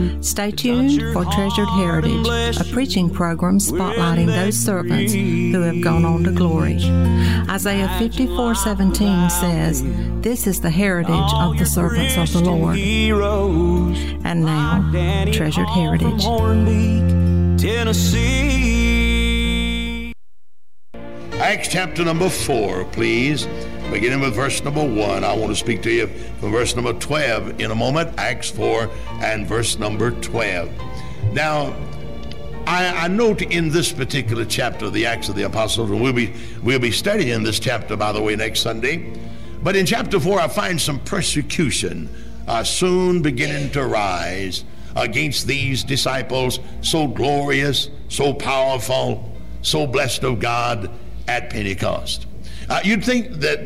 Stay tuned for Treasured Heritage, a preaching program spotlighting those servants who have gone on to glory. Isaiah 54:17 says, "This is the heritage of the servants of the Lord." And now, Treasured Heritage. Tennessee. Acts chapter number 4, please. Beginning with verse number 1. I want to speak to you from verse number 12 in a moment. Acts 4 and verse number 12. Now, I note in this particular chapter of the Acts of the Apostles, and we'll be studying this chapter, by the way, next Sunday. But in chapter 4, I find some persecution soon beginning to rise against these disciples, so glorious, so powerful, so blessed of God at Pentecost. You'd think that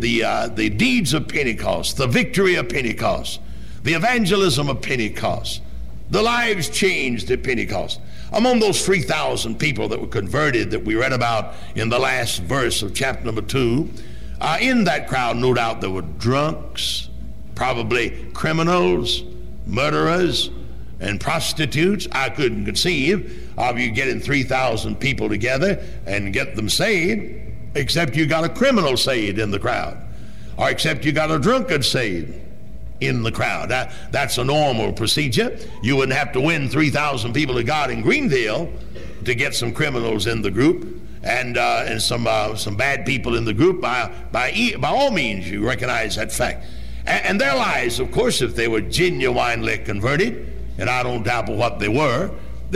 the deeds of Pentecost, the victory of Pentecost, the evangelism of Pentecost, the lives changed at Pentecost. Among those 3,000 people that were converted that we read about in the last verse of chapter number 2, in that crowd, no doubt, there were drunks, probably criminals, murderers, and prostitutes. I couldn't conceive of you getting 3,000 people together and get them saved, except you got a criminal saved in the crowd, or except you got a drunkard saved in the crowd. That's a normal procedure. You wouldn't have to win 3,000 people to God in Greenville to get some criminals in the group and some bad people in the group. By all means, you recognize that fact. And their lives, of course, if they were genuinely converted, and I don't doubt what they were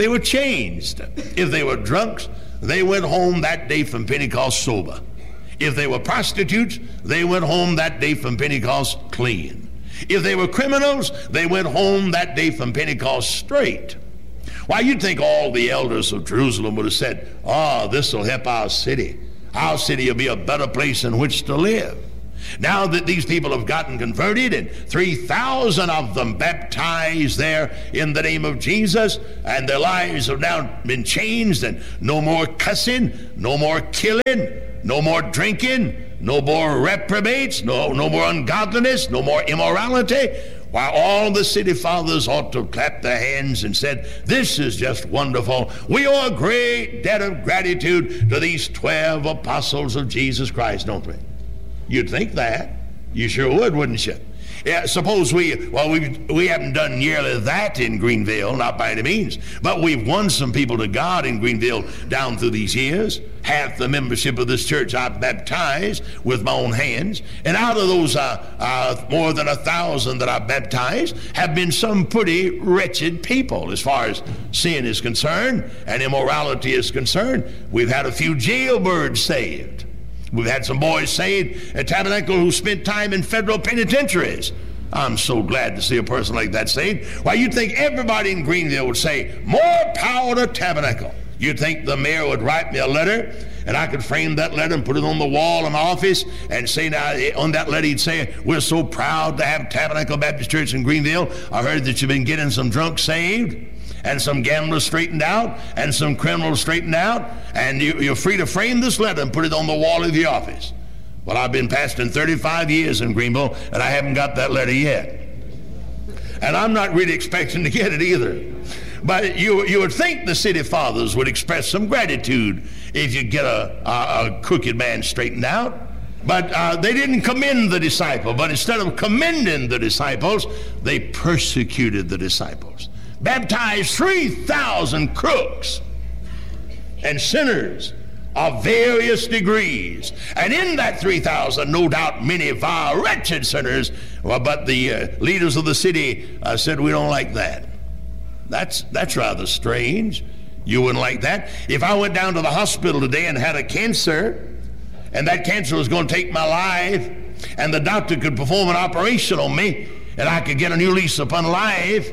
changed. If they were drunks, they went home that day from Pentecost sober. If they were prostitutes, they went home that day from Pentecost clean. If they were criminals, they went home that day from Pentecost straight. Why, you'd think all the elders of Jerusalem would have said, this will help our city. Our city will be a better place in which to live. Now that these people have gotten converted and 3,000 of them baptized there in the name of Jesus, and their lives have now been changed, and no more cussing, no more killing, no more drinking, no more reprobates, no more ungodliness, no more immorality. Why, all the city fathers ought to clap their hands and said, "This is just wonderful. We owe a great debt of gratitude to these 12 apostles of Jesus Christ," don't we? You'd think that. You sure would, wouldn't you? Yeah, suppose we haven't done nearly that in Greenville, not by any means, but we've won some people to God in Greenville down through these years. Half the membership of this church I've baptized with my own hands, and out of those more than 1,000 that I've baptized have been some pretty wretched people as far as sin is concerned and immorality is concerned. We've had a few jailbirds saved. We've had some boys saved at Tabernacle who spent time in federal penitentiaries. I'm so glad to see a person like that saved. Why, you'd think everybody in Greenville would say, "More power to Tabernacle." You'd think the mayor would write me a letter, and I could frame that letter and put it on the wall in my office and say, now on that letter he'd say, "We're so proud to have Tabernacle Baptist Church in Greenville. I heard that you've been getting some drunks saved, and some gamblers straightened out, and some criminals straightened out, and you're free to frame this letter and put it on the wall of your office." Well, I've been pastoring 35 years in Greenville, and I haven't got that letter yet. And I'm not really expecting to get it either. But you would think the city fathers would express some gratitude if you get a crooked man straightened out. But they didn't commend the disciple, but instead of commending the disciples, they persecuted the disciples. Baptized 3,000 crooks and sinners of various degrees. And in that 3,000, no doubt many vile, wretched sinners. Well, but the leaders of the city said, "We don't like that." That's rather strange. You wouldn't like that? If I went down to the hospital today and had a cancer, and that cancer was going to take my life, and the doctor could perform an operation on me, and I could get a new lease upon life,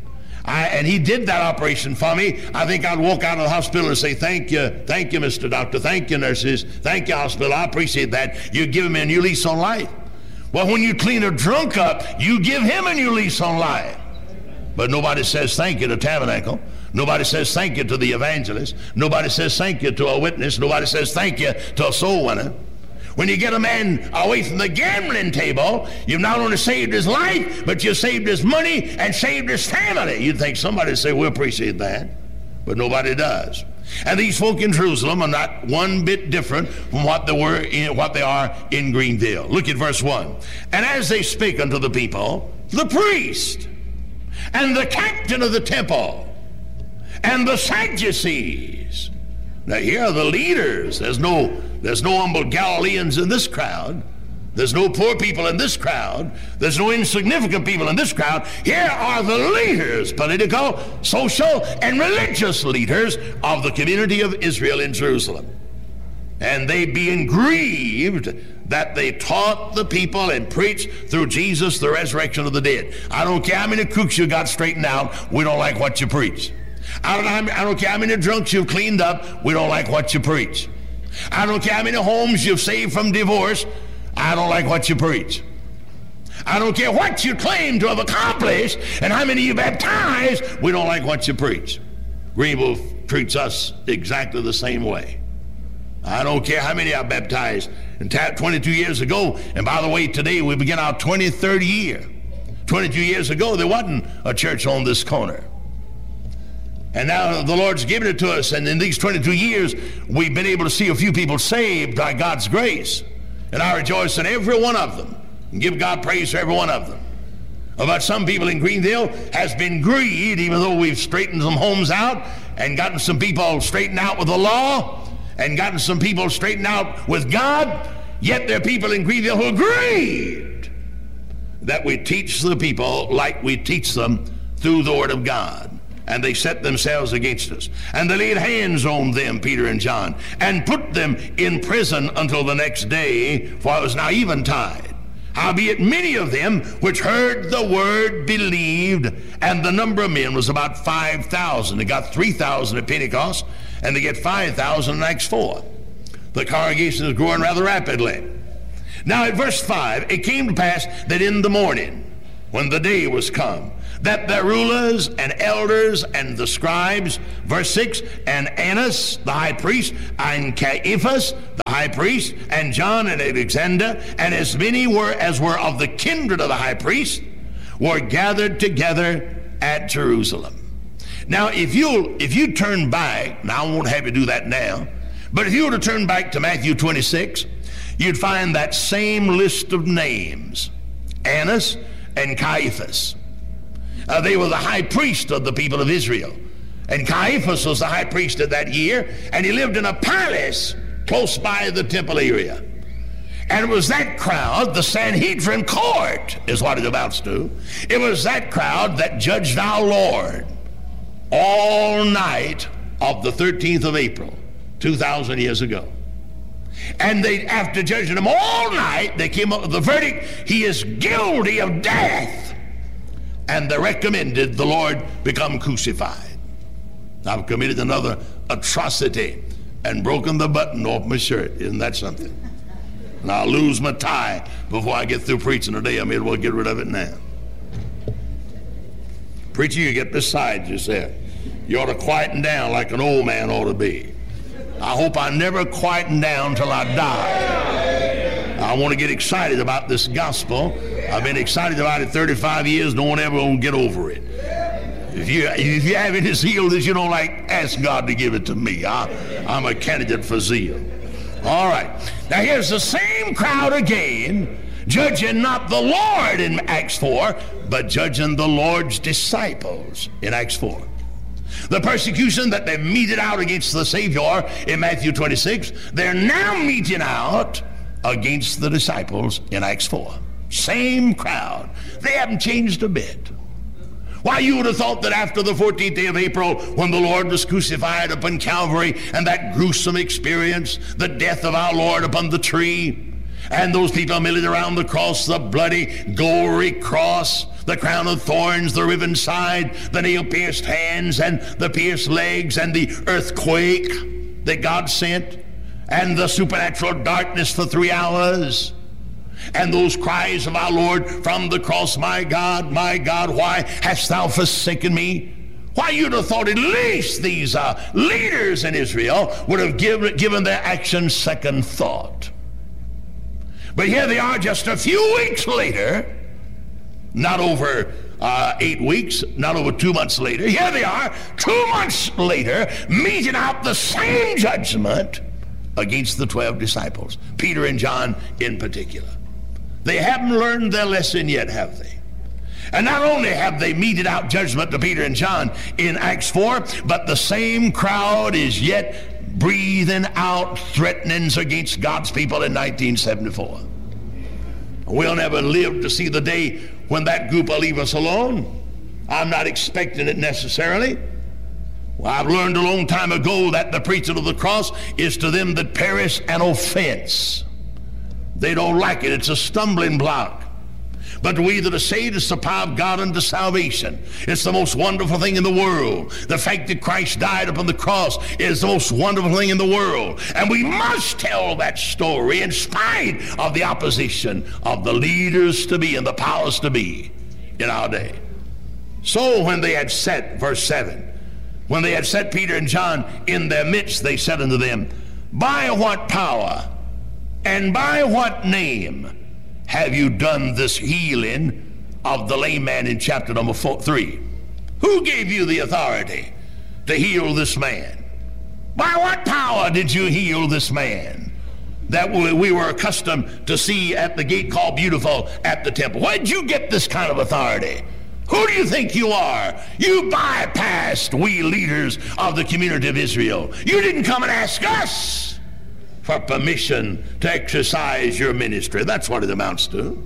and he did that operation for me, I think I'd walk out of the hospital and say, thank you, Mr. Doctor, thank you, nurses, thank you, hospital, I appreciate that. You're giving me a new lease on life. Well, when you clean a drunk up, you give him a new lease on life. But nobody says thank you to Tabernacle. Nobody says thank you to the evangelist. Nobody says thank you to a witness. Nobody says thank you to a soul winner. When you get a man away from the gambling table, you've not only saved his life, but you've saved his money and saved his family. You'd think somebody would say, we'll appreciate that, but nobody does. And these folk in Jerusalem are not one bit different from what they are in Greenville. Look at verse 1. And as they spake unto the people, the priest and the captain of the temple and the Sadducees. Now here are the leaders. There's no humble Galileans in this crowd. There's no poor people in this crowd. There's no insignificant people in this crowd. Here are the leaders, political, social, and religious leaders of the community of Israel in Jerusalem. And they being grieved that they taught the people and preached through Jesus the resurrection of the dead. I don't care how many crooks you got straightened out, we don't like what you preach. I don't care how many drunks you've cleaned up, we don't like what you preach. I don't care how many homes you've saved from divorce, I don't like what you preach. I don't care what you claim to have accomplished and how many you baptized, we don't like what you preach. Greenville treats us exactly the same way. I don't care how many I baptized 22 years ago, and by the way, today we begin our 23rd year. 22 years ago, there wasn't a church on this corner. And now the Lord's given it to us, and in these 22 years, we've been able to see a few people saved by God's grace. And I rejoice in every one of them and give God praise for every one of them. But some people in Greenville has been greed, even though we've straightened some homes out and gotten some people straightened out with the law and gotten some people straightened out with God, yet there are people in Greenville who are grieved that we teach the people like we teach them through the Word of God. And they set themselves against us. And they laid hands on them, Peter and John, and put them in prison until the next day, for it was now eventide. Howbeit many of them which heard the word believed, and the number of men was about 5,000. They got 3,000 at Pentecost, and they get 5,000 in Acts 4. The congregation is growing rather rapidly. Now at verse 5, it came to pass that in the morning, when the day was come, that the rulers and elders and the scribes, verse 6, and Annas the high priest, and Caiaphas the high priest, and John and Alexander, and as many as were of the kindred of the high priest, were gathered together at Jerusalem. Now if you turn back, now I won't have you do that now, but if you were to turn back to Matthew 26, you'd find that same list of names, Annas and Caiaphas. They were the high priest of the people of Israel. And Caiaphas was the high priest of that year, and he lived in a palace close by the temple area. And it was that crowd, the Sanhedrin court is what it amounts to. It was that crowd that judged our Lord all night of the 13th of April, 2,000 years ago. And they, after judging him all night, they came up with the verdict, he is guilty of death. And they recommended the Lord become crucified. I've committed another atrocity and broken the button off my shirt. Isn't that something? And I'll lose my tie before I get through preaching today. I may as well get rid of it now. Preacher, you get beside yourself. You ought to quieten down like an old man ought to be. I hope I never quieten down till I die. I want to get excited about this gospel. I've been excited about it 35 years. No one ever will get over it. If you have any zeal that you don't like, ask God to give it to me. I'm a candidate for zeal. All right. Now here's the same crowd again, judging not the Lord in Acts 4, but judging the Lord's disciples in Acts 4. The persecution that they meted out against the Savior in Matthew 26, they're now meting out against the disciples in Acts 4. Same crowd. They haven't changed a bit. Why, you would have thought that after the 14th day of April, when the Lord was crucified upon Calvary, and that gruesome experience, the death of our Lord upon the tree, and those people milling around the cross, the bloody, gory cross, the crown of thorns, the riven side, the nail-pierced hands, and the pierced legs, and the earthquake that God sent, and the supernatural darkness for 3 hours, and those cries of our Lord from the cross, my God, why hast thou forsaken me? Why, you'd have thought at least these leaders in Israel would have given their actions second thought. But here they are just a few weeks later, not over 8 weeks, not over 2 months later. Here they are 2 months later, meting out the same judgment against the 12 disciples, Peter and John in particular. They haven't learned their lesson yet, have they? And not only have they meted out judgment to Peter and John in Acts 4, but the same crowd is yet breathing out threatenings against God's people in 1974. We'll never live to see the day when that group will leave us alone. I'm not expecting it necessarily. Well, I've learned a long time ago that the preaching of the cross is to them that perish an offense. They don't like it. It's a stumbling block. But to we that are saved, it's the power of God unto salvation. It's the most wonderful thing in the world. The fact that Christ died upon the cross is the most wonderful thing in the world. And we must tell that story in spite of the opposition of the leaders to be and the powers to be in our day. So when they had set, verse 7, when they had set Peter and John in their midst, they said unto them, by what power and by what name have you done this healing of the lame man in chapter number 3? Who gave you the authority to heal this man? By what power did you heal this man that we were accustomed to see at the gate called Beautiful at the temple? Where did you get this kind of authority? Who do you think you are? You bypassed we leaders of the community of Israel. You didn't come and ask us for permission to exercise your ministry. That's what it amounts to.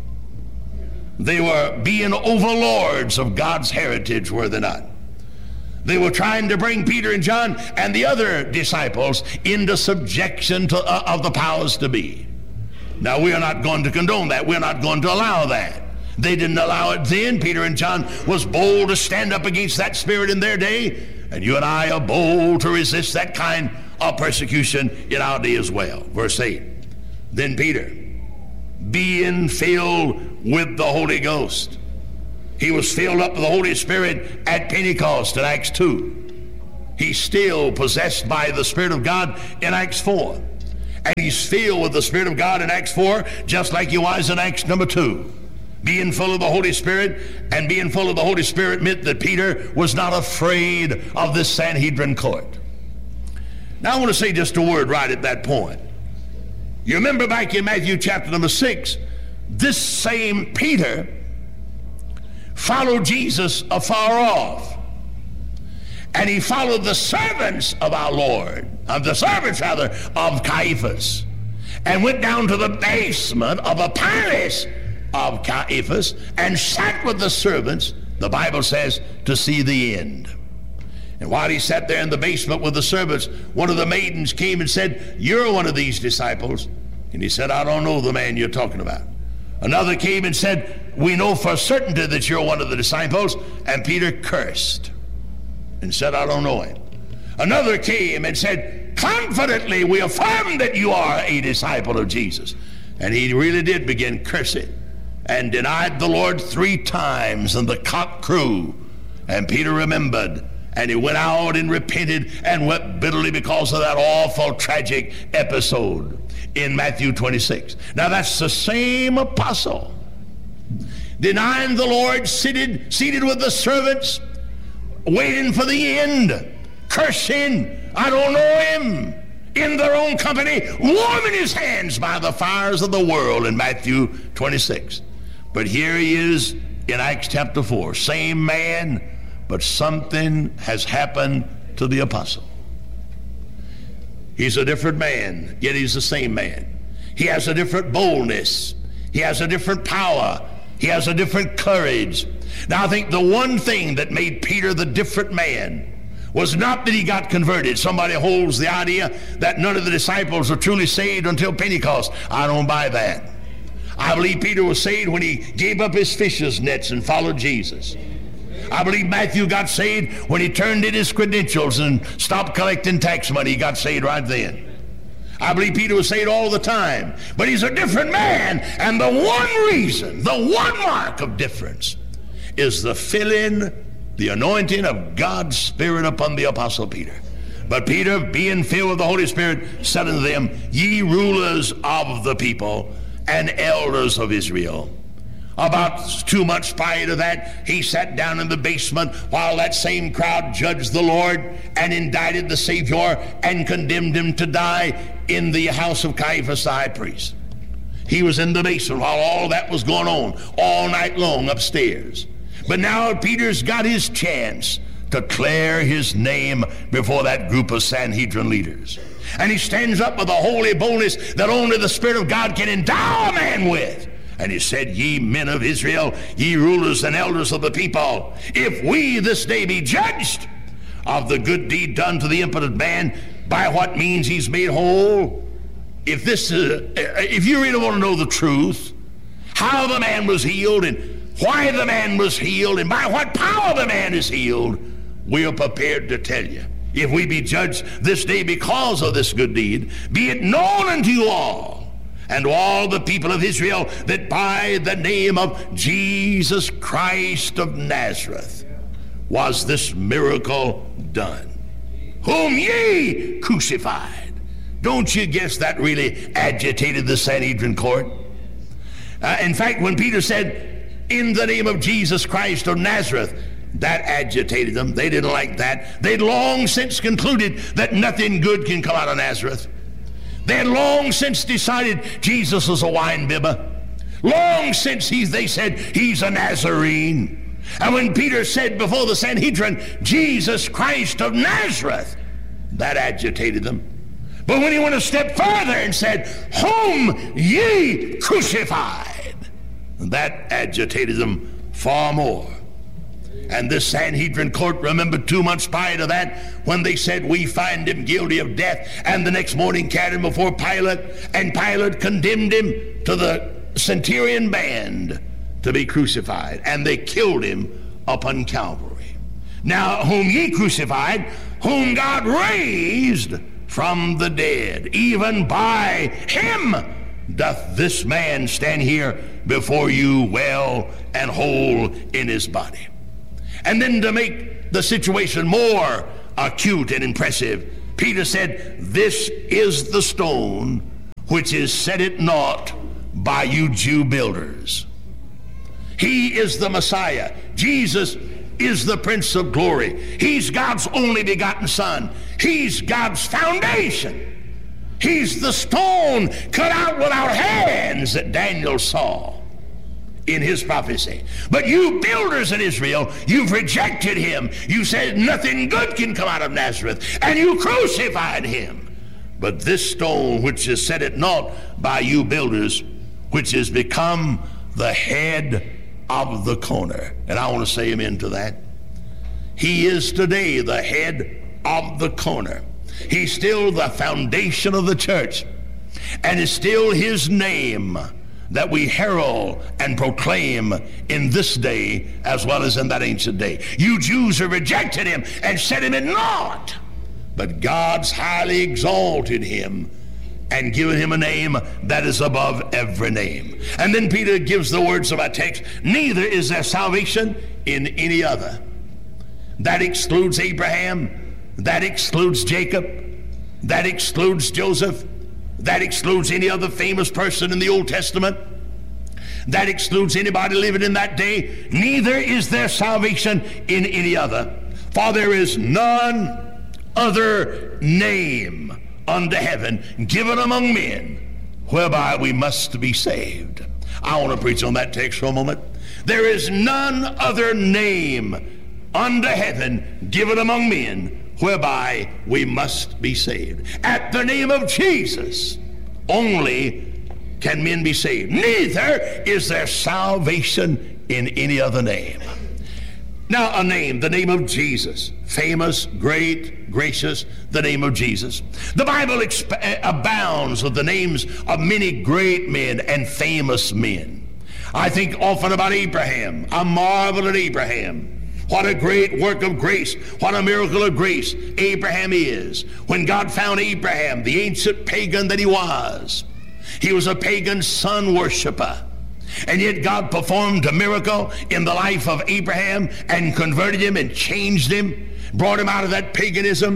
They were being overlords of God's heritage, were they not? They were trying to bring Peter and John and the other disciples into subjection of the powers to be. Now, we are not going to condone that. We're not going to allow that. They didn't allow it then. Peter and John was bold to stand up against that spirit in their day, and you and I are bold to resist that kind of persecution in our day as well. Verse 8, then Peter, being filled with the Holy Ghost. He was filled up with the Holy Spirit at Pentecost in Acts 2. He's still possessed by the Spirit of God in Acts 4. And he's filled with the Spirit of God in Acts 4, just like he was in Acts number 2. Being full of the Holy Spirit, and being full of the Holy Spirit meant that Peter was not afraid of this Sanhedrin court. Now I want to say just a word right at that point. You remember back in Matthew chapter number 6, this same Peter followed Jesus afar off. And he followed the servants of our Lord, of Caiaphas, and went down to the basement of a palace of Caiaphas and sat with the servants, the Bible says, to see the end. And while he sat there in the basement with the servants, one of the maidens came and said, you're one of these disciples. And he said, I don't know the man you're talking about. Another came and said, we know for certainty that you're one of the disciples. And Peter cursed and said, I don't know him. Another came and said, confidently we affirm that you are a disciple of Jesus. And he really did begin cursing and denied the Lord 3 times, and the cock crew. And Peter remembered, and he went out and repented and wept bitterly because of that awful tragic episode in Matthew 26. Now that's the same apostle denying the Lord, seated with the servants, waiting for the end, cursing, I don't know him, in their own company, warming his hands by the fires of the world in Matthew 26. But here he is in Acts chapter 4, same man, but something has happened to the apostle. He's a different man, yet he's the same man. He has a different boldness. He has a different power. He has a different courage. Now I think the one thing that made Peter the different man was not that he got converted. Somebody holds the idea that none of the disciples were truly saved until Pentecost. I don't buy that. I believe Peter was saved when he gave up his fish's nets and followed Jesus. I believe Matthew got saved when he turned in his credentials and stopped collecting tax money. He got saved right then. I believe Peter was saved all the time. But he's a different man. And the one reason, the one mark of difference is the filling, the anointing of God's Spirit upon the Apostle Peter. But Peter, being filled with the Holy Spirit, said unto them, ye rulers of the people, and elders of Israel. About 2 months prior to that, he sat down in the basement while that same crowd judged the Lord and indicted the Savior and condemned him to die in the house of Caiaphas the high priest. He was in the basement while all that was going on all night long upstairs. But now Peter's got his chance to declare his name before that group of Sanhedrin leaders. And he stands up with a holy boldness that only the Spirit of God can endow a man with. And he said, "Ye men of Israel, ye rulers and elders of the people, if we this day be judged of the good deed done to the impotent man, by what means he's made whole, if you really want to know the truth, how the man was healed and why the man was healed and by what power the man is healed, we are prepared to tell you. If we be judged this day because of this good deed, be it known unto you all, and to all the people of Israel, that by the name of Jesus Christ of Nazareth was this miracle done, whom ye crucified." Don't you guess that really agitated the Sanhedrin court? In fact, when Peter said, "In the name of Jesus Christ of Nazareth," that agitated them. They didn't like that. They'd long since concluded that nothing good can come out of Nazareth. They had long since decided Jesus was a wine bibber. Long since they said he's a Nazarene. And when Peter said before the Sanhedrin, "Jesus Christ of Nazareth," that agitated them. But when he went a step further and said, "Whom ye crucified," that agitated them far more. And this Sanhedrin court, remembered 2 months prior to that, when they said, "We find him guilty of death," and the next morning carried him before Pilate, and Pilate condemned him to the centurion band to be crucified, and they killed him upon Calvary. Now, whom ye crucified, whom God raised from the dead, even by him doth this man stand here before you well and whole in his body. And then to make the situation more acute and impressive, Peter said, "This is the stone which is set at naught by you Jew builders." He is the Messiah. Jesus is the Prince of Glory. He's God's only begotten Son. He's God's foundation. He's the stone cut out without hands that Daniel saw in his prophecy. But you builders in Israel, you've rejected him. You said nothing good can come out of Nazareth, and you crucified him. But this stone which is set at naught by you builders, which has become the head of the corner. And I want to say amen to that. He is today the head of the corner. He's still the foundation of the church, and it's still his name that we herald and proclaim in this day as well as in that ancient day. You Jews have rejected him and set him at naught, but God's highly exalted him and given him a name that is above every name. And then Peter gives the words of our text, "Neither is there salvation in any other." That excludes Abraham, that excludes Jacob, that excludes Joseph, that excludes any other famous person in the Old Testament, that excludes anybody living in that day. Neither is there salvation in any other, for there is none other name under heaven given among men whereby we must be saved. I want to preach on that text for a moment. There is none other name under heaven given among men whereby we must be saved. At the name of Jesus only can men be saved. Neither is there salvation in any other name. Now, a name, the name of Jesus, famous, great, gracious, the name of Jesus. The Bible abounds with the names of many great men and famous men. I think often about Abraham. I marvel at Abraham. What a great work of grace. What a miracle of grace Abraham is. When God found Abraham, the ancient pagan that he was a pagan sun worshiper. And yet God performed a miracle in the life of Abraham and converted him and changed him, brought him out of that paganism,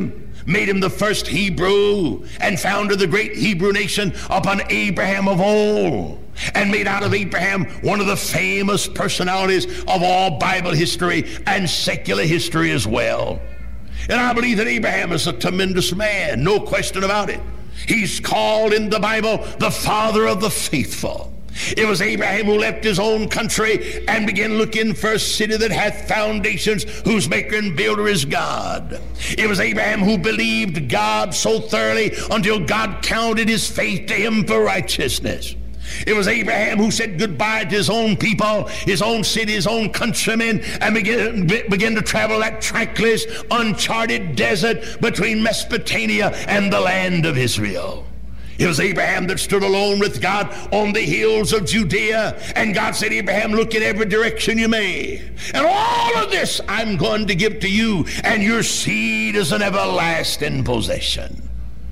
made him the first Hebrew, and founded the great Hebrew nation upon Abraham of old, and made out of Abraham one of the famous personalities of all Bible history and secular history as well. And I believe that Abraham is a tremendous man, no question about it. He's called in the Bible the father of the faithful. It was Abraham who left his own country and began looking for a city that hath foundations, whose maker and builder is God. It was Abraham who believed God so thoroughly until God counted his faith to him for righteousness. It was Abraham who said goodbye to his own people, his own city, his own countrymen, and began to travel that trackless, uncharted desert between Mesopotamia and the land of Israel. It was Abraham that stood alone with God on the hills of Judea, and God said, Abraham, look in every direction you may, and all of this I'm going to give to you, and your seed is an everlasting possession.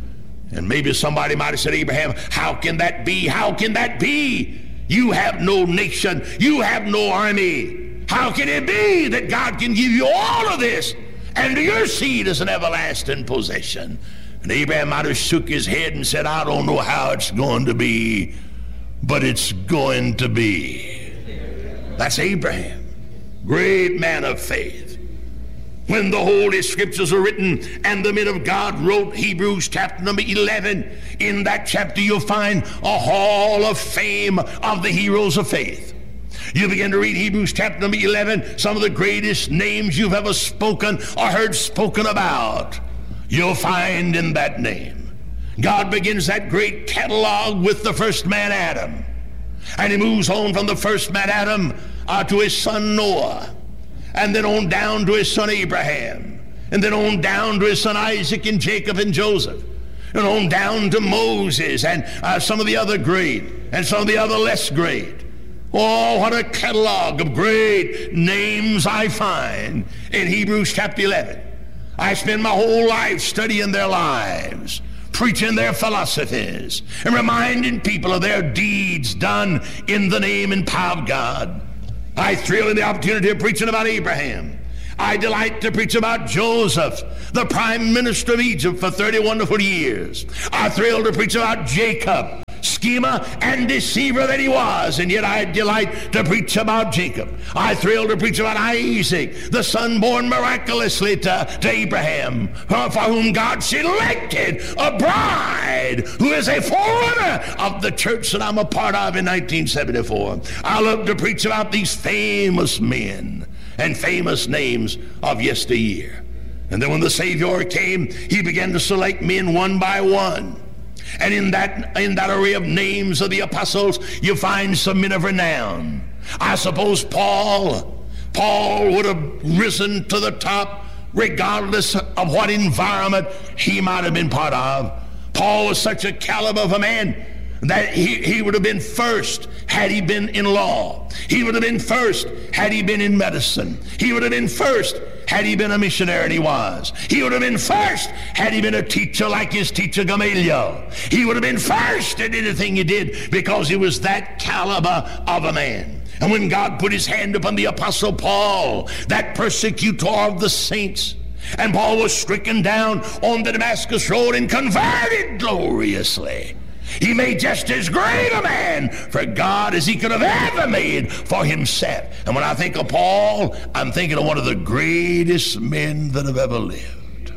And maybe somebody might have said, Abraham, how can that be? How can that be? You have no nation. You have no army. How can it be that God can give you all of this, and your seed is an everlasting possession? And Abraham might have shook his head and said, I don't know how it's going to be, but it's going to be. That's Abraham, great man of faith. When the Holy Scriptures were written and the men of God wrote Hebrews chapter number 11, in that chapter you'll find a hall of fame of the heroes of faith. You begin to read Hebrews chapter number 11, some of the greatest names you've ever spoken or heard spoken about, you'll find in that name. God begins that great catalog with the first man, Adam. And he moves on from the first man, Adam, to his son, Noah. And then on down to his son, Abraham. And then on down to his son, Isaac and Jacob and Joseph. And on down to Moses and some of the other great and some of the other less great. Oh, what a catalog of great names I find in Hebrews chapter 11. I spend my whole life studying their lives, preaching their philosophies, and reminding people of their deeds done in the name and power of God. I thrill in the opportunity of preaching about Abraham. I delight to preach about Joseph, the prime minister of Egypt for 30 wonderful years. I thrill to preach about Jacob, schemer and deceiver that he was, and yet I delight to preach about Jacob. I thrill to preach about Isaac, the son born miraculously to Abraham, for whom God selected a bride who is a forerunner of the church that I'm a part of in 1974. I love to preach about these famous men and famous names of yesteryear. And then when the Savior came, he began to select men one by one. And in that array of names of the apostles, you find some men of renown. I suppose Paul would have risen to the top regardless of what environment he might have been part of. Paul was such a caliber of a man that he would have been first had he been in law. He would have been first had he been in medicine. He would have been first had he been a missionary, and he was. He would have been first had he been a teacher like his teacher Gamaliel. He would have been first at anything he did because he was that caliber of a man. And when God put his hand upon the apostle Paul, that persecutor of the saints, and Paul was stricken down on the Damascus road and converted gloriously, he made just as great a man for God as he could have ever made for himself. And when I think of Paul, I'm thinking of one of the greatest men that have ever lived.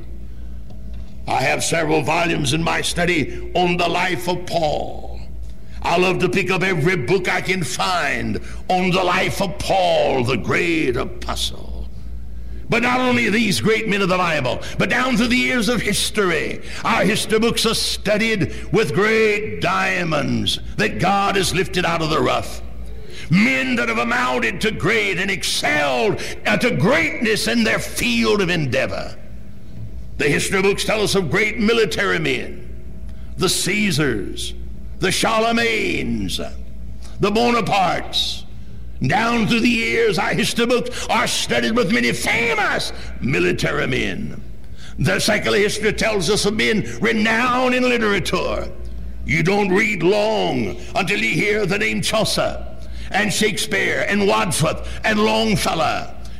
I have several volumes in my study on the life of Paul. I love to pick up every book I can find on the life of Paul, the great apostle. But not only these great men of the Bible, but down through the years of history, our history books are studied with great diamonds that God has lifted out of the rough. Men that have amounted to great and excelled to greatness in their field of endeavor. The history books tell us of great military men, the Caesars, the Charlemagnes, the Bonapartes. Down through the years, our history books are studied with many famous military men. The secular history tells us of men renowned in literature. You don't read long until you hear the name Chaucer and Shakespeare and Wordsworth and Longfellow.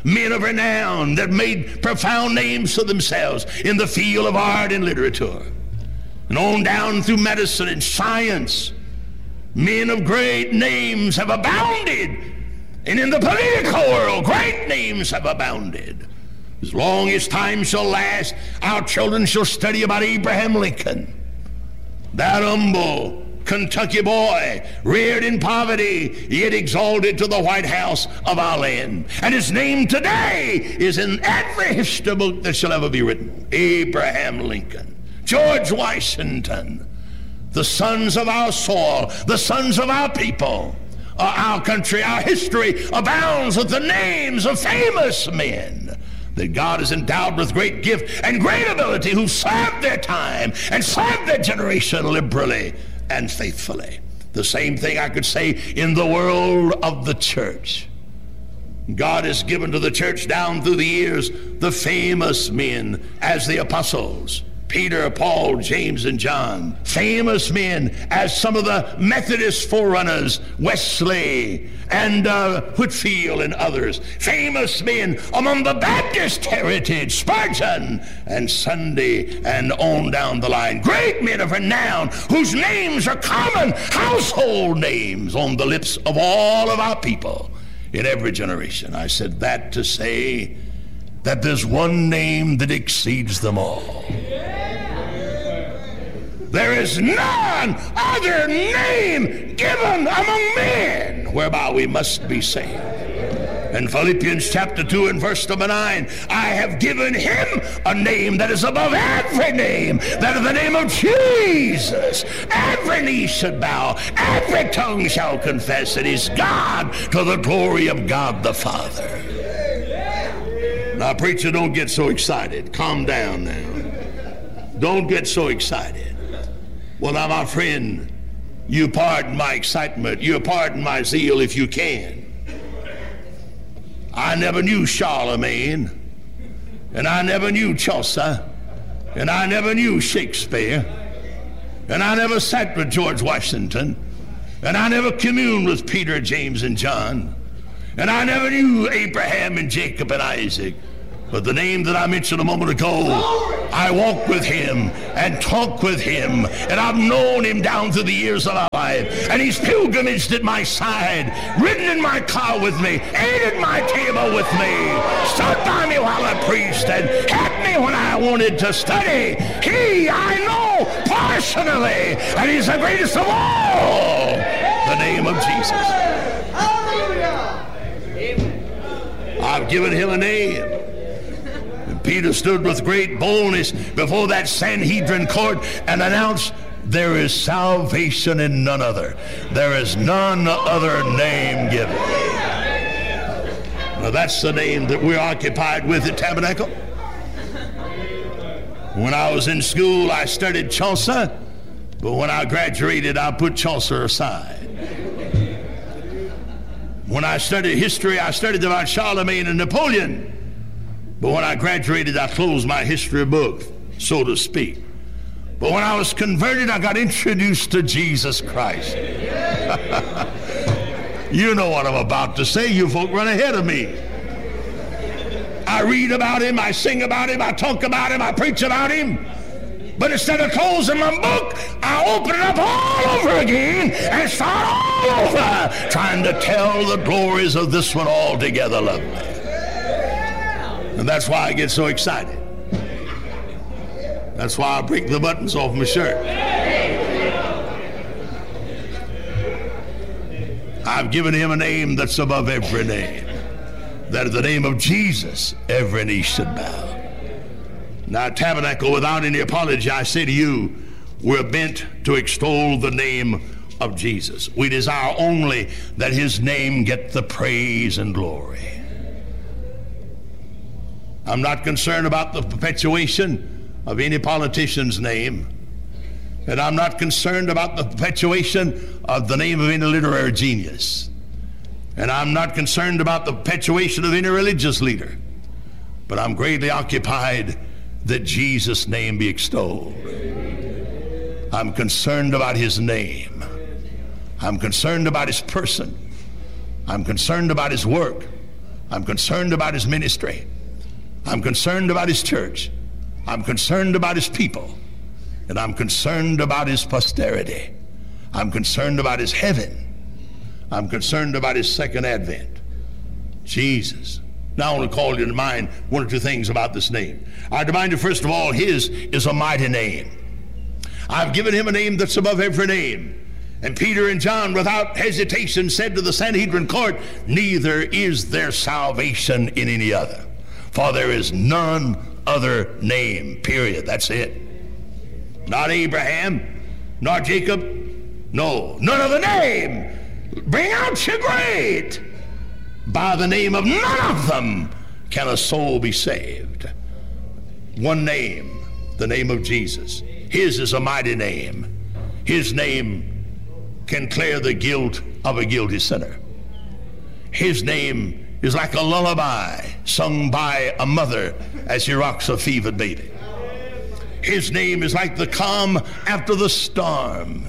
men of renown that made profound names for themselves in the field of art and literature. And on down through medicine and science, men of great names have abounded. And in the political world, great names have abounded. As long as time shall last, our children shall study about Abraham Lincoln, that humble Kentucky boy, reared in poverty, yet exalted to the White House of our land. And his name today is in every history book that shall ever be written. Abraham Lincoln, George Washington, the sons of our soil, the sons of our people, our country, our history abounds with the names of famous men that God has endowed with great gift and great ability, who served their time and served their generation liberally and faithfully. The same thing I could say in the world of the church. God has given to the church down through the years the famous men as the apostles, Peter, Paul, James, and John. Famous men as some of the Methodist forerunners, Wesley and Whitfield and others. Famous men among the Baptist heritage, Spurgeon and Sunday, and on down the line. Great men of renown whose names are common household names on the lips of all of our people in every generation. I said that to say that there's one name that exceeds them all. There is none other name given among men whereby we must be saved. In Philippians chapter 2 and verse number 9, I have given him a name that is above every name, that in the name of Jesus every knee should bow, every tongue shall confess it is God, to the glory of God the Father. Now, preacher, don't get so excited. Calm down now. Don't get so excited. Well, now, my friend, you pardon my excitement. You pardon my zeal if you can. I never knew Charlemagne, and I never knew Chaucer, and I never knew Shakespeare, and I never sat with George Washington, and I never communed with Peter, James, and John, and I never knew Abraham and Jacob and Isaac. But the name that I mentioned a moment ago, I walk with him and talk with him, and I've known him down through the years of our life, and he's pilgrimaged at my side, ridden in my car with me, ate at my table with me, stood by me while I preached, and helped me when I wanted to study. He, I know personally, and he's the greatest of all, the name of Jesus. I've given him a name. Peter stood with great boldness before that Sanhedrin court and announced, there is salvation in none other. There is none other name given. Now that's the name that we're occupied with at Tabernacle. When I was in school, I studied Chaucer, but when I graduated, I put Chaucer aside. When I studied history, I studied about Charlemagne and Napoleon. But when I graduated, I closed my history book, so to speak. But when I was converted, I got introduced to Jesus Christ. You know what I'm about to say. You folk run ahead of me. I read about him, I sing about him, I talk about him, I preach about him. But instead of closing my book, I open it up all over again and start all over, trying to tell the glories of this one altogether lovely. And that's why I get so excited. That's why I break the buttons off my shirt. I've given him a name that's above every name, that at the name of Jesus every knee should bow. Now, Tabernacle, without any apology, I say to you, we're bent to extol the name of Jesus. We desire only that his name get the praise and glory. I'm not concerned about the perpetuation of any politician's name, and I'm not concerned about the perpetuation of the name of any literary genius, and I'm not concerned about the perpetuation of any religious leader, but I'm greatly occupied that Jesus' name be extolled. I'm concerned about his name. I'm concerned about his person. I'm concerned about his work. I'm concerned about his ministry. I'm concerned about his church. I'm concerned about his people. And I'm concerned about his posterity. I'm concerned about his heaven. I'm concerned about his second advent. Jesus. Now I want to call you to mind one or two things about this name. I remind you, first of all, his is a mighty name. I've given him a name that's above every name. And Peter and John, without hesitation, said to the Sanhedrin court, neither is there salvation in any other. For there is none other name, period. That's it. Not Abraham, nor Jacob. No, none other name. Bring out your great. By the name of none of them can a soul be saved. One name, the name of Jesus. His is a mighty name. His name can clear the guilt of a guilty sinner. His name is like a lullaby sung by a mother as she rocks a fevered baby. His name is like the calm after the storm.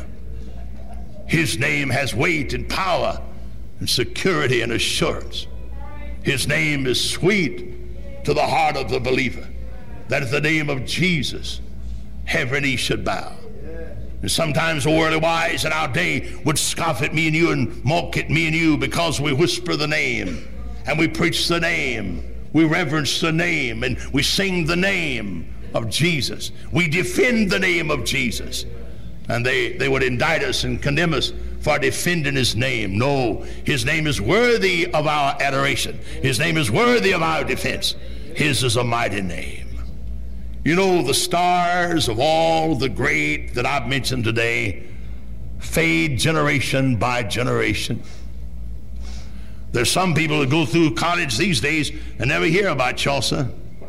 His name has weight and power and security and assurance. His name is sweet to the heart of the believer, that at the name of Jesus, every knee should bow. And sometimes the worldly wise in our day would scoff at me and you and mock at me and you because we whisper the name and we preach the name, we reverence the name, and we sing the name of Jesus. We defend the name of Jesus. And they would indict us and condemn us for defending his name. No, his name is worthy of our adoration. His name is worthy of our defense. His is a mighty name. You know, the stars of all the great that I've mentioned today fade generation by generation. There's some people who go through college these days and never hear about Chaucer,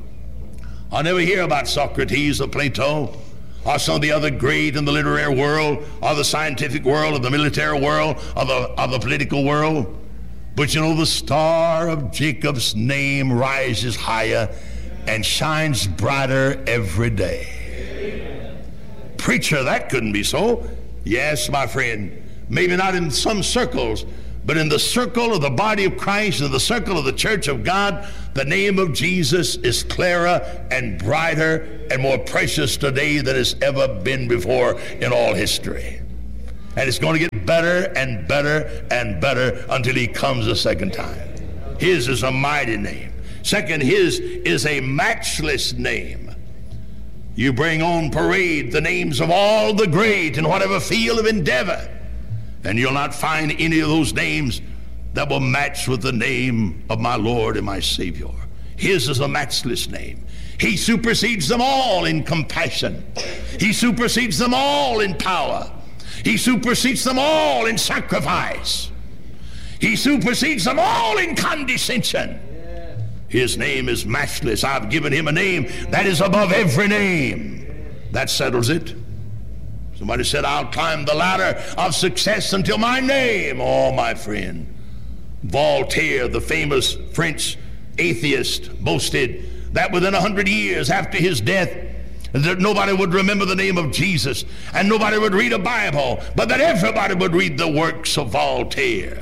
or never hear about Socrates or Plato, or some of the other great in the literary world, or the scientific world, or the military world, or the political world. But you know, the star of Jacob's name rises higher and shines brighter every day. Amen. Preacher, that couldn't be so. Yes, my friend, maybe not in some circles, but in the circle of the body of Christ, in the circle of the church of God, the name of Jesus is clearer and brighter and more precious today than it's ever been before in all history. And it's going to get better and better and better until he comes a second time. His is a mighty name. Second, his is a matchless name. You bring on parade the names of all the great in whatever field of endeavor, and you'll not find any of those names that will match with the name of my Lord and my Savior. His is a matchless name. He supersedes them all in compassion. He supersedes them all in power. He supersedes them all in sacrifice. He supersedes them all in condescension. His name is matchless. I've given him a name that is above every name. That settles it. Somebody said, I'll climb the ladder of success until my name. Oh, my friend. Voltaire, the famous French atheist, boasted that within 100 years after his death, that nobody would remember the name of Jesus, and nobody would read a Bible, but that everybody would read the works of Voltaire.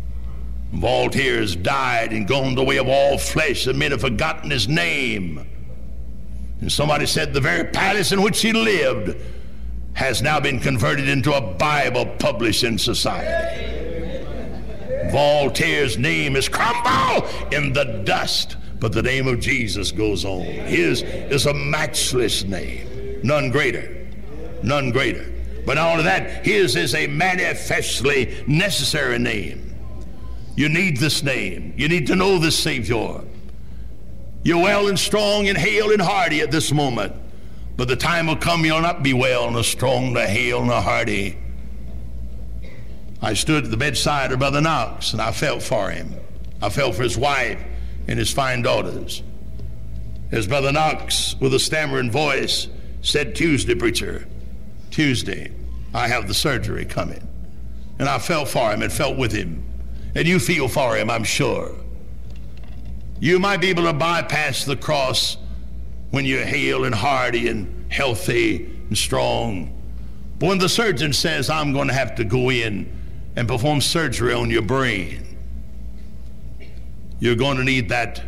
Voltaire has died and gone the way of all flesh, and men have forgotten his name. And somebody said the very palace in which he lived has now been converted into a Bible publishing society. Voltaire's name is crumbled in the dust, but the name of Jesus goes on. His is a matchless name, none greater, none greater. But not only that, his is a manifestly necessary name. You need this name. You need to know this Savior. You're well and strong and hale and hearty at this moment, but the time will come you'll not be well nor strong nor hale nor hearty. I stood at the bedside of Brother Knox, and I felt for him. I felt for his wife and his fine daughters. As Brother Knox, with a stammering voice, said, Tuesday, preacher, Tuesday, I have the surgery coming. And I felt for him and felt with him. And you feel for him, I'm sure. You might be able to bypass the cross when you're hale and hearty and healthy and strong. But when the surgeon says, I'm going to have to go in and perform surgery on your brain, you're going to need that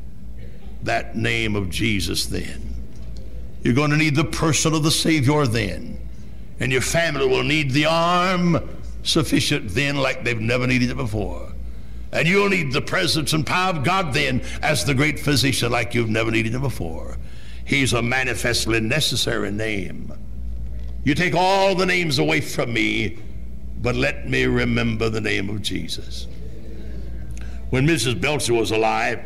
name of Jesus then. You're going to need the person of the Savior then. And your family will need the arm sufficient then like they've never needed it before. And you'll need the presence and power of God then as the great physician like you've never needed him before. He's a manifestly necessary name. You take all the names away from me, but let me remember the name of Jesus. When Mrs. Belcher was alive,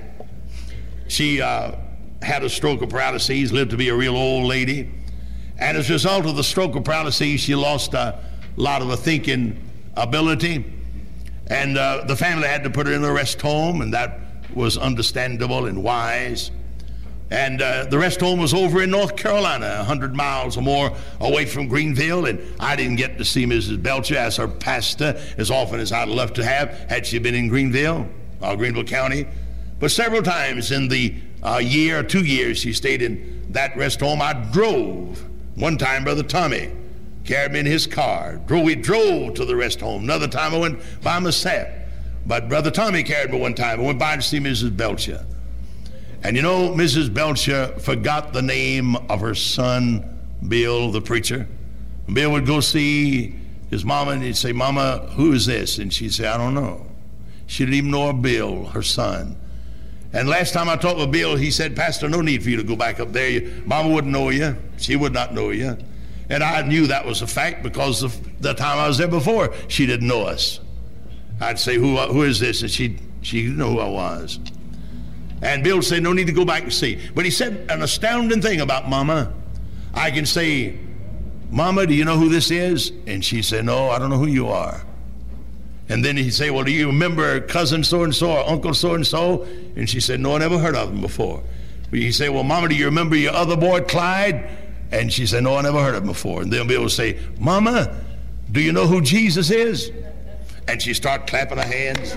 she had a stroke of paralysis, lived to be a real old lady. And as a result of the stroke of paralysis, she lost a lot of her thinking ability. And the family had to put her in a rest home, and that was understandable and wise. And the rest home was over in North Carolina, 100 miles or more away from Greenville. And I didn't get to see Mrs. Belcher as her pastor as often as I'd love to have had she been in Greenville County. But several times in the year or 2 years she stayed in that rest home, I drove. One time, Brother Tommy carried me in his car. We drove to the rest home. Another time I went by myself. But Brother Tommy carried me one time. I went by to see Mrs. Belcher. And you know, Mrs. Belcher forgot the name of her son, Bill, the preacher. Bill would go see his mama, and he'd say, "Mama, who is this?" And she'd say, "I don't know." She didn't even know Bill, her son. And last time I talked with Bill, he said, "Pastor, no need for you to go back up there. Mama wouldn't know you. She would not know you." And I knew that was a fact because of the time I was there before, she didn't know us. I'd say, who is this? And she didn't know who I was. And Bill said, "No need to go back and see." But he said an astounding thing about Mama. I can say, "Mama, do you know who this is?" And she said, "No, I don't know who you are." And then he'd say, "Well, do you remember cousin so-and-so or uncle so-and-so?" And she said, "No, I never heard of them before." He'd say, "Well, Mama, do you remember your other boy, Clyde?" And she said, "No, I never heard of him before." And then Bill would say, "Mama, do you know who Jesus is?" And she'd start clapping her hands.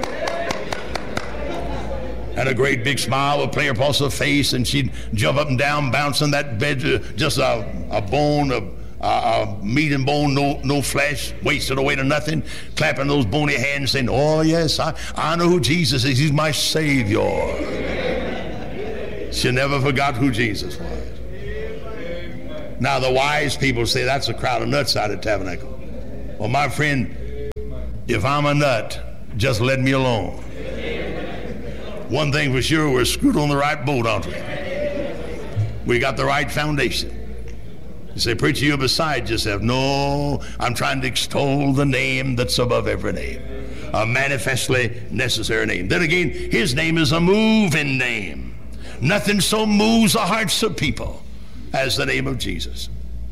And a great big smile would play across her face, and she'd jump up and down, bouncing that bed, just a bone of meat and bone, no flesh, wasted away to nothing, clapping those bony hands, saying, "Oh yes, I know who Jesus is. He's my Savior." She never forgot who Jesus was. Now the wise people say that's a crowd of nuts out at Tabernacle. Well, my friend, if I'm a nut, just let me alone. One thing for sure, we're screwed on the right boat, aren't we? We got the right foundation. You say, "Preacher, you're beside yourself." No, I'm trying to extol the name that's above every name, a manifestly necessary name. Then again, his name is a moving name. Nothing so moves the hearts of people as the name of Jesus.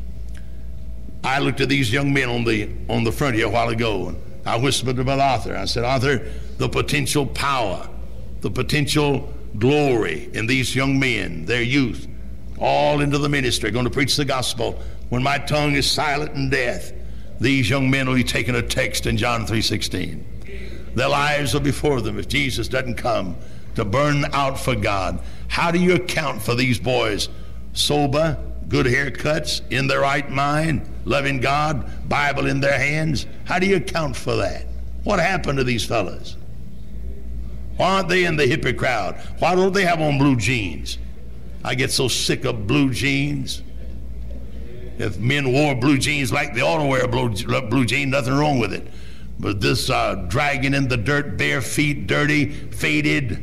I looked at these young men on the front here a while ago, and I whispered to Brother Arthur. I said, "Arthur, the potential power, the potential glory in these young men, their youth, all into the ministry, going to preach the gospel. When my tongue is silent in death, these young men will be taking a text in John 3:16. Their lives are before them if Jesus doesn't come to burn out for God." How do you account for these boys? Sober, good haircuts, in their right mind, loving God, Bible in their hands. How do you account for that? What happened to these fellas? Why aren't they in the hippie crowd? Why don't they have on blue jeans? I get so sick of blue jeans. If men wore blue jeans like they ought to wear blue jeans, nothing wrong with it. But this dragging in the dirt, bare feet, dirty, faded,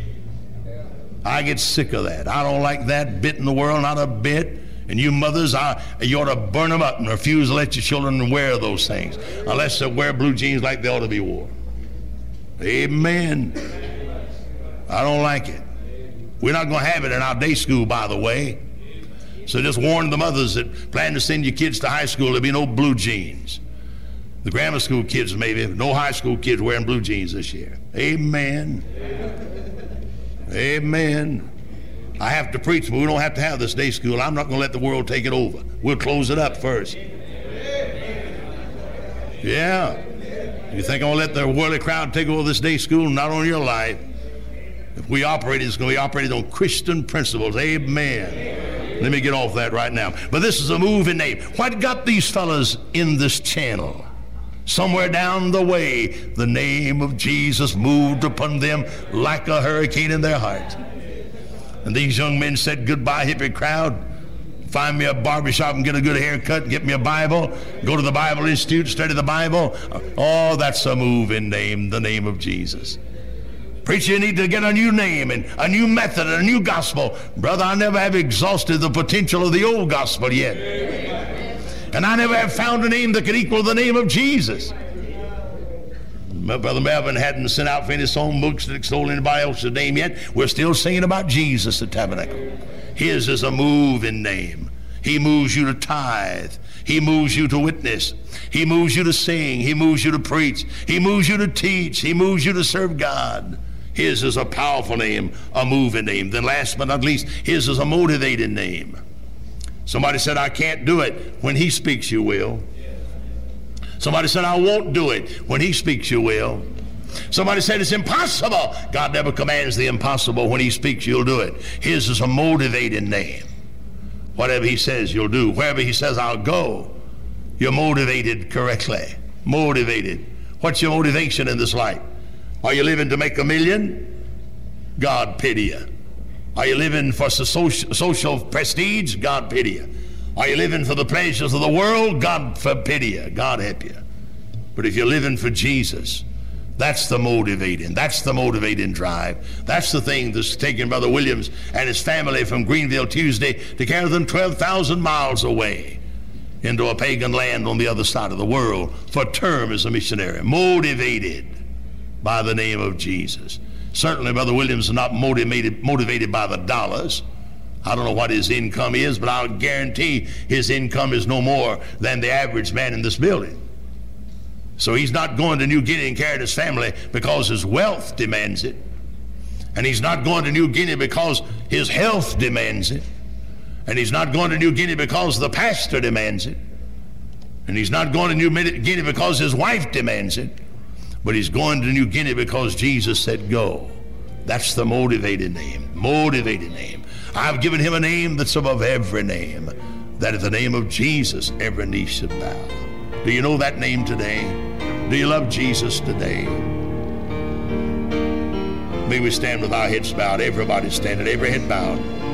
I get sick of that. I don't like that bit in the world, not a bit. And you mothers, you ought to burn them up and refuse to let your children wear those things unless they wear blue jeans like they ought to be worn. Amen. I don't like it. We're not going to have it in our day school, by the way. So just warn the mothers that plan to send your kids to high school, there'll be no blue jeans. The grammar school kids maybe, no high school kids wearing blue jeans this year. Amen. Amen. I have to preach, but we don't have to have this day school. I'm not going to let the world take it over. We'll close it up first. Yeah. You think I'm going to let the worldly crowd take over this day school? Not on your life. If we operate, it's going to be operated on Christian principles. Amen. Let me get off that right now. But this is a moving name. What got these fellas in this channel? Somewhere down the way, the name of Jesus moved upon them like a hurricane in their heart. And these young men said, goodbye, hippie crowd. Find me a barbershop and get a good haircut, get me a Bible, go to the Bible Institute, study the Bible. Oh, that's a moving name, the name of Jesus. Preacher, you need to get a new name and a new method and a new gospel. Brother, I never have exhausted the potential of the old gospel yet. And I never have found a name that could equal the name of Jesus. Brother Melvin hadn't sent out for any song books that extol anybody else's name yet. We're still singing about Jesus at Tabernacle. His is a moving name. He moves you to tithe. He moves you to witness. He moves you to sing. He moves you to preach. He moves you to teach. He moves you to serve God. His is a powerful name, a moving name. Then last but not least, his is a motivated name. Somebody said, I can't do it. When he speaks, you will. Somebody said, I won't do it. When he speaks, you will. Somebody said, it's impossible. God never commands the impossible. When he speaks, you'll do it. His is a motivated name. Whatever he says, you'll do. Wherever he says, I'll go, you're motivated correctly. Motivated. What's your motivation in this life? Are you living to make $1 million? God pity you. Are you living for social prestige? God pity you. Are you living for the pleasures of the world? God pity you. God help you. But if you're living for Jesus, that's the motivating. That's the motivating drive. That's the thing that's taken Brother Williams and his family from Greenville Tuesday to carry them 12,000 miles away into a pagan land on the other side of the world for a term as a missionary. Motivated by the name of Jesus. Certainly Brother Williams is not motivated by the dollars. I don't know what his income is, but I'll guarantee his income is no more than the average man in this building. So he's not going to New Guinea and carrying his family because his wealth demands it. And he's not going to New Guinea because his health demands it. And he's not going to New Guinea because the pastor demands it. And he's not going to New Guinea because his wife demands it. But he's going to New Guinea because Jesus said go. That's the motivated name. Motivated name. I've given him a name that's above every name, that at the name of Jesus every knee should bow. Do you know that name today? Do you love Jesus today? May we stand with our heads bowed. Everybody standing, every head bowed.